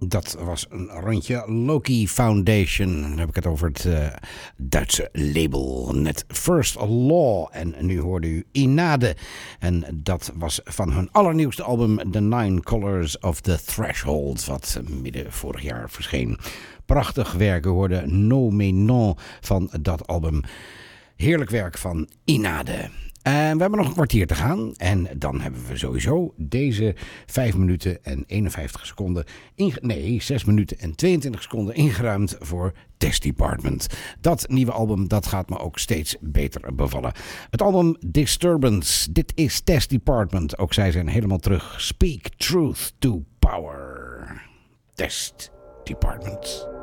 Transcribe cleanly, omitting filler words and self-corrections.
Dat was een rondje Loki Foundation. Dan heb ik het over het Duitse label. Net First Law. En nu hoorde u Inade. En dat was van hun allernieuwste album The Nine Colors of the Threshold. Wat midden vorig jaar verscheen. Prachtig werk. U hoorde No Me Non van dat album. Heerlijk werk van Inade. En we hebben nog een kwartier te gaan. En dan hebben we sowieso deze 5 minuten en 51 seconden... 6 minuten en 22 seconden ingeruimd voor Test Department. Dat nieuwe album, dat gaat me ook steeds beter bevallen. Het album Disturbance. Dit is Test Department. Ook zij zijn helemaal terug. Speak truth to power. Test Department.